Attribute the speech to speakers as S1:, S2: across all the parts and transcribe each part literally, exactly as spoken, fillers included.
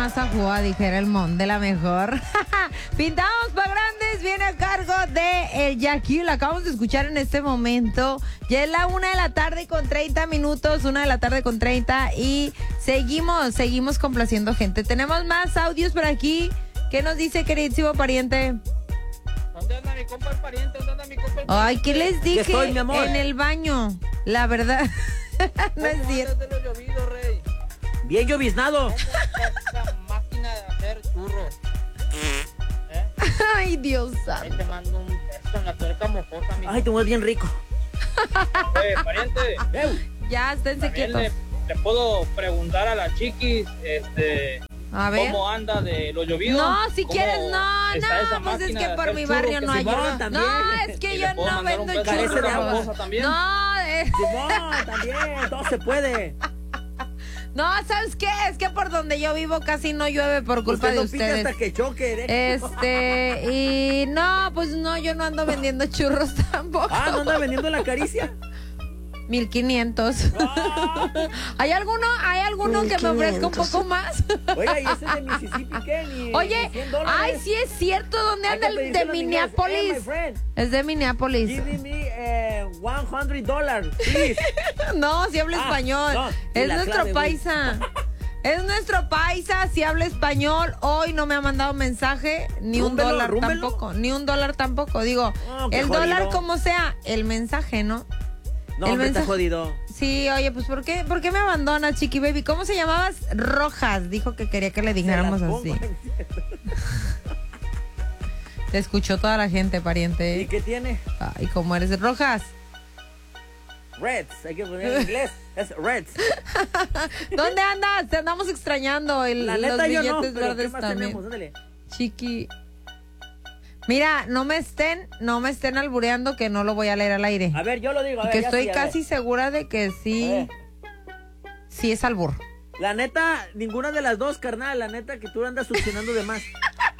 S1: más ajua, dijera el mon de la mejor. Pintamos pa' grandes, viene a cargo de el Jackie, lo acabamos de escuchar en este momento. Ya es la una de la tarde con treinta minutos, una de la tarde con treinta y seguimos, seguimos complaciendo gente. Tenemos más audios por aquí. ¿Qué nos dice, queridísimo pariente?
S2: ¿Dónde anda mi compa el pariente? ¿Dónde anda mi compa el pariente?
S1: Ay, ¿qué les dije?
S3: Estoy, mi amor.
S1: En el baño, la verdad. No es cierto.
S2: De lo llovido, rey?
S3: Bien lloviznado.
S2: ¿Cómo está esa máquina de hacer churros? ¿Eh?
S1: Ay, Dios
S2: Ahí
S1: santo.
S2: te mando un beso en la tuerca mojosa, mi.
S3: Ay, te mueves bien rico.
S2: Oye, pariente,
S1: Ya, esténse
S2: también
S1: quietos.
S2: le, le puedo preguntar a la chiquis, este,
S1: A ver.
S2: cómo anda de lo llovido.
S1: No, si
S2: ¿Cómo
S1: quieres, no,
S2: está esa
S1: no, pues es
S2: máquina
S1: que
S2: de
S1: por
S2: hacer
S1: mi
S2: churros
S1: barrio
S2: que
S1: no hay.
S3: Simón también.
S1: No, es que
S2: Y
S1: yo
S2: le puedo
S1: no
S2: mandar un
S1: vendo
S2: beso
S3: Carece
S1: churros.
S3: de agua.
S2: mojosa también.
S1: No, eh,
S3: Simón, también, todo se puede.
S1: no, ¿sabes qué? Es que por donde yo vivo casi no llueve por culpa
S3: Usted
S1: de
S3: no pide
S1: ustedes.
S3: hasta que choque, ¿eh?
S1: Este, y no, pues no, yo no ando vendiendo churros tampoco.
S3: Ah, ¿no anda vendiendo la caricia?
S1: mil quinientos.
S3: Ah.
S1: ¿Hay alguno, hay alguno que me ofrezca un poco más?
S3: Oiga, ¿y ese de Mississippi qué? Ni,
S1: Oye,
S3: ni cien dólares.
S1: ay, sí es cierto, ¿dónde
S3: Hay
S1: anda
S3: que
S1: el
S3: pedírselo
S1: de
S3: en inglés. Hey, my
S1: Minneapolis?
S3: friend,
S1: Es de Minneapolis.
S3: give me eh, one hundred dollars, please.
S1: No, si habla
S3: Ah,
S1: español.
S3: no,
S1: es
S3: la
S1: nuestro
S3: clave, güey.
S1: paisa. Es nuestro paisa, si habla español. Hoy no me ha mandado mensaje, ni un
S3: Rúmbelo,
S1: dólar
S3: rúmbelo.
S1: tampoco. Ni un dólar tampoco. Digo,
S3: Oh, qué
S1: el dólar
S3: jodido.
S1: como sea, el mensaje, ¿no?
S3: No,
S1: El
S3: hombre, está
S1: mensaje-
S3: jodido.
S1: Sí, oye, pues ¿por qué, ¿por qué me abandonas, Chiqui Baby? ¿Cómo se llamabas? Rojas. Dijo que quería que le dijéramos
S3: Se las
S1: así.
S3: pongo.
S1: Te escuchó toda la gente, pariente.
S3: ¿Y qué tiene?
S1: Ay, ¿cómo eres? Rojas.
S3: Reds, hay que poner en inglés. Es Reds.
S1: ¿Dónde andas? Te andamos extrañando. El,
S3: La
S1: los
S3: neta yo
S1: billetes
S3: no, pero ¿qué
S1: verdes
S3: más
S1: también.
S3: tenemos? Ándale.
S1: Chiqui. Mira, no me estén, no me estén albureando que no lo voy a leer al aire.
S3: A ver, yo lo digo. A ver,
S1: que
S3: ya
S1: estoy
S3: sí, a
S1: casi
S3: ver.
S1: segura de que
S3: A
S1: sí,
S3: ver.
S1: sí es albur.
S3: La neta, ninguna de las dos, carnal. La neta que tú andas succionando de más.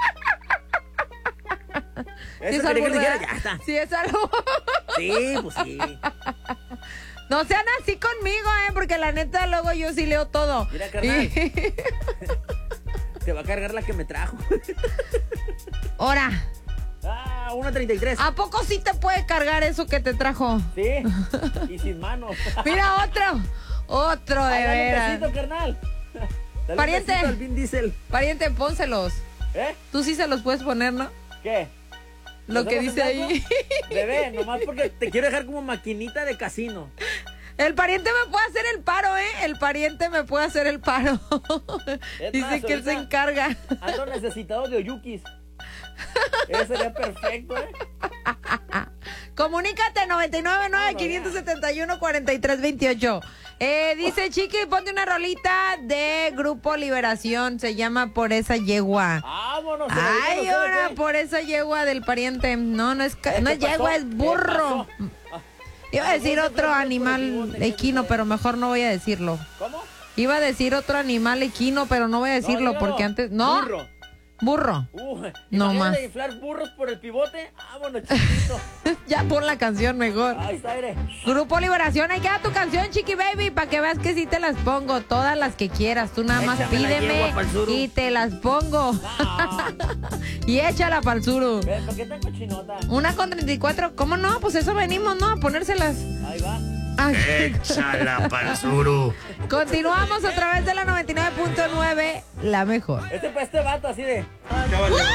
S1: Sí
S3: Eso
S1: es
S3: quería que
S1: albur,
S3: le dijera,
S1: ¿verdad?
S3: ya está.
S1: Sí es albur.
S3: Sí, pues sí.
S1: No sean así conmigo, eh, porque la neta luego yo sí leo todo.
S3: Mira, carnal.
S1: Y-
S3: Te va a cargar la que me trajo.
S1: Ahora,
S3: Ah, uno treinta y tres.
S1: ¿a poco sí te puede cargar eso que te trajo?
S3: Sí. Y sin manos.
S1: Mira, otro, otro de
S3: Ay, dale un
S1: veras.
S3: besito, carnal. Dale
S1: Pariente.
S3: un besito al Vin Diesel.
S1: Pariente, pónselos.
S3: ¿Eh?
S1: Tú sí se los puedes poner, ¿no?
S3: ¿Qué?
S1: Lo
S3: ¿Nos
S1: que
S3: vamos
S1: dice
S3: en
S1: ahí.
S3: blanco? Bebé, nomás porque te quiero dejar como maquinita de casino.
S1: El pariente me puede hacer el paro, ¿eh? El pariente me puede hacer el paro.
S3: Es
S1: Dice
S3: más,
S1: que él se
S3: ahorita-
S1: encarga.
S3: Ando necesitado de oyukis. Eso sería perfecto, ¿eh?
S1: Comunícate noventa y nueve nueve, quinientos setenta y uno, cuarenta y tres veintiocho. Eh, dice Chiqui, ponte una rolita de Grupo Liberación. Se llama Por esa yegua.
S3: Vámonos. se la
S1: Ay,
S3: digo, no sé de
S1: ahora
S3: qué.
S1: por esa yegua del pariente. No, no es, ca- no
S3: ¿Qué
S1: es yegua,
S3: pasó?
S1: es
S3: ¿Qué
S1: burro.
S3: pasó? Ah,
S1: Iba a decir otro animal equino, pero mejor no voy a decirlo.
S3: ¿Cómo?
S1: Iba a decir otro animal equino, pero no voy a decirlo
S3: No, dígalo.
S1: porque antes... No,
S3: Burro.
S1: burro.
S3: Uh,
S1: No
S3: imagínate
S1: más.
S3: inflar burros por el pivote. Vámonos, chiquito.
S1: Ya pon la canción mejor.
S3: Ahí está, aire.
S1: Grupo Liberación, ahí queda tu canción, Chiqui Baby, para que veas que sí te las pongo, todas las que quieras. Tú nada más
S3: Échame la
S1: pídeme
S3: yegua pa'l suru.
S1: y te las pongo.
S3: Ah,
S1: Y échala pa'l suru.
S3: ¿ves? ¿Por qué tan cochinota?
S1: Una con treinta y cuatro, ¿cómo no? Pues eso venimos, ¿no? A ponérselas.
S3: Ahí va.
S1: Ay.
S4: Échala pa'l suru.
S1: Continuamos a través de la noventa y nueve punto nueve, la mejor.
S3: Este para este vato así de.